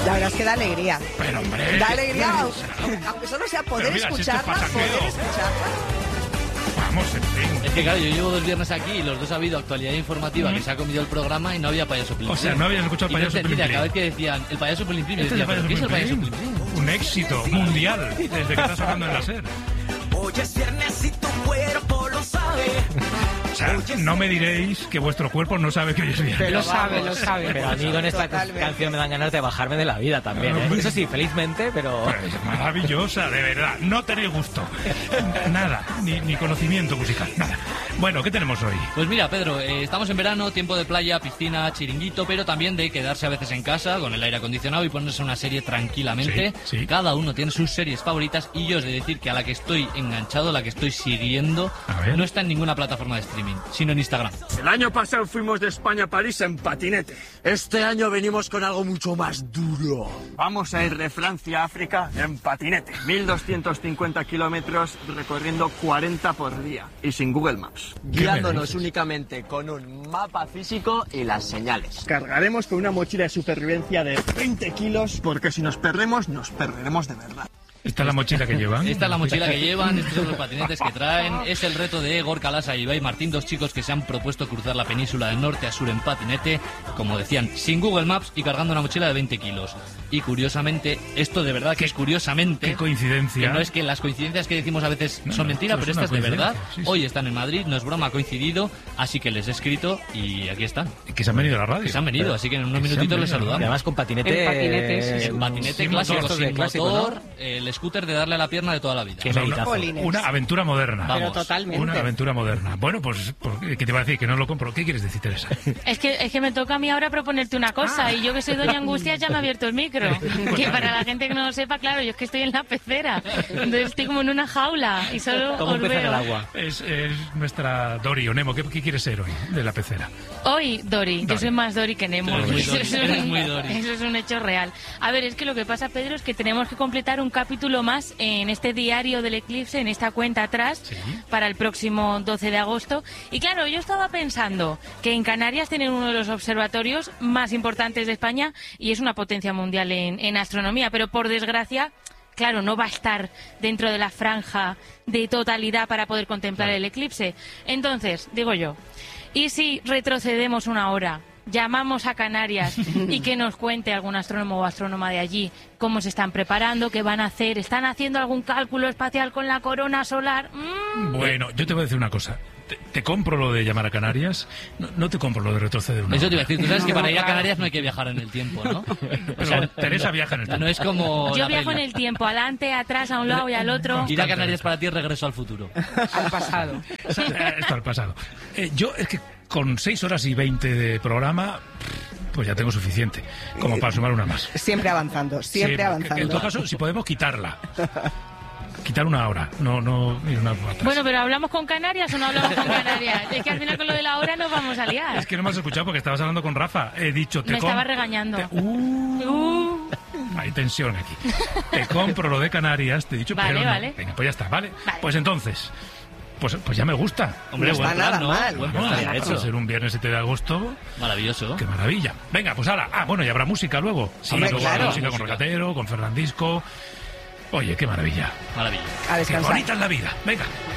La verdad es que da alegría. Pero, hombre... Da alegría, aunque solo sea poder escucharla, Vamos, en fin. Es que claro, yo llevo 2 viernes aquí y los dos ha habido actualidad informativa que se ha comido el programa y no había payaso Plim Plim. O sea, no habías escuchado el payaso Plim Plim. Cada vez que decían el payaso Plim Plim, decía, ¿pero qué es el payaso Plim Plim? Un éxito mundial desde que está sonando en la SER. Hoy es viernes y tu cuerpo lo sabe. O sea, no me diréis que vuestro cuerpo no sabe que hoy es viernes. Pero lo sabe. Pero a mí con esta canción me dan ganas de bajarme de la vida también, ¿eh? Eso sí, felizmente, pero... Pues es maravillosa, de verdad. No tenéis gusto. Nada, ni conocimiento musical, nada. Bueno, ¿qué tenemos hoy? Pues mira, Pedro, estamos en verano, tiempo de playa, piscina, chiringuito, pero también de quedarse a veces en casa con el aire acondicionado y ponerse una serie tranquilamente. Sí. Cada uno tiene sus series favoritas y yo os he de decir que a la que estoy enganchado, la que estoy siguiendo, no está en ninguna plataforma de streaming, sino en Instagram. El año pasado fuimos de España a París en patinete. Este año venimos con algo mucho más duro. Vamos a ir de Francia a África en patinete. 1250 kilómetros recorriendo 40 por día y sin Google Maps. Guiándonos únicamente con un mapa físico y las señales. Cargaremos con una mochila de supervivencia de 20 kilos porque si nos perdemos, nos perderemos de verdad. ¿Esta es la mochila que llevan? Esta es la mochila que llevan, estos son los patinetes que traen. Es el reto de Gorka Lasa y Ibai Martín, 2 chicos que se han propuesto cruzar la península de norte a sur en patinete, como decían, sin Google Maps y cargando una mochila de 20 kilos. Y curiosamente, esto de verdad que es curiosamente... ¡Qué coincidencia! Que no es que las coincidencias que decimos a veces son mentira, pero esta es de verdad. Sí. Hoy están en Madrid, no es broma, ha coincidido, así que les he escrito y aquí están. Que se han venido a la radio. Que se han venido, así que en unos minutitos les saludamos. Y además con patinete... En patinete clásico, sin motor, ¿no? El scooter de darle a la pierna de toda la vida. O sea, una aventura moderna. Pero totalmente. Una aventura moderna. Bueno, pues, ¿qué te iba a decir? Que no lo compro. ¿Qué quieres decir, Teresa? Es que me toca a mí ahora proponerte una cosa, y yo que soy doña Angustias ya me ha abierto el micro. Que para la gente que no lo sepa, claro, yo es que estoy en la pecera. Entonces estoy como en una jaula y solo como os un pez en el veo. agua. Es nuestra Dori o Nemo. ¿Qué quieres ser hoy de la pecera? Hoy, Dori. Yo soy más Dori que Nemo. Eres muy Dori. Eso es un hecho real. A ver, es que lo que pasa, Pedro, es que tenemos que completar un capítulo más en este diario del eclipse, en esta cuenta atrás, para el próximo 12 de agosto. Y claro, yo estaba pensando que en Canarias tienen uno de los observatorios más importantes de España y es una potencia mundial en astronomía, pero por desgracia, claro, no va a estar dentro de la franja de totalidad para poder contemplar el eclipse. Entonces, digo yo, ¿y si retrocedemos una hora? Llamamos a Canarias y que nos cuente algún astrónomo o astrónoma de allí cómo se están preparando, qué van a hacer, están haciendo algún cálculo espacial con la corona solar. Bueno, yo te voy a decir una cosa. Te compro lo de llamar a Canarias, no te compro lo de retroceder una Eso te hora. iba a decir, tú sabes que para ir a Canarias no hay que viajar en el tiempo, ¿no? Pero o sea, Teresa viaja en el tiempo. No es como Yo la viajo regla. en el tiempo, adelante, atrás, a un lado y al otro. Ir a Canarias para ti es regreso al futuro. Al pasado. Esto al pasado. Yo es que con 6 horas y 20 de programa, pues ya tengo suficiente, como para sumar una más. Siempre avanzando, siempre avanzando. En todo caso, si podemos quitarla. Quitar una hora, no ir una hora atrás. Bueno, pero ¿hablamos con Canarias o no hablamos con Canarias? Es que al final con lo de la hora nos vamos a liar. Es que no me has escuchado porque estabas hablando con Rafa. He dicho... Me estaba regañando. Hay tensión aquí. Te compro lo de Canarias, te he dicho, Vale, pero no. vale. Venga, pues ya está, ¿vale? Vale. Pues entonces... Pues ya me gusta. Hombre, No buen está plan, nada ¿no? mal. Buen Bueno, plan, para hecho. ser un viernes 7 de agosto, Maravilloso. qué maravilla. Venga, pues ahora. Bueno, y habrá música luego. Sí, Hombre, luego claro. habrá música con Recatero, con Fernandisco. Oye, qué maravilla. Maravilla. A Qué descansar. bonita es la vida. Venga.